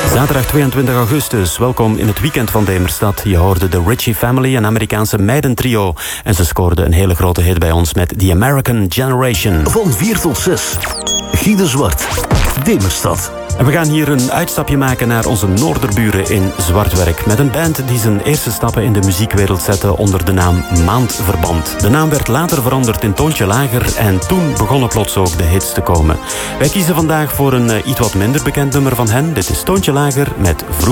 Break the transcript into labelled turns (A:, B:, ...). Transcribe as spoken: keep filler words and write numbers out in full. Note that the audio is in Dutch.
A: Zaterdag tweeëntwintig augustus, welkom in het weekend van Demerstad. Je hoorde de Ritchie Family, een Amerikaanse meidentrio. En ze scoorden een hele grote hit bij ons met The American Generation.
B: Van vier tot zes, Guy de Zwart, Demerstad.
A: En we gaan hier een uitstapje maken naar onze noorderburen in Zwartwerk. Met een band die zijn eerste stappen in de muziekwereld zette onder de naam Maandverband. De naam werd later veranderd in Toontje Lager en toen begonnen plots ook de hits te komen. Wij kiezen vandaag voor een uh, iets wat minder bekend nummer van hen. Dit is Toontje Lager met Vroeg.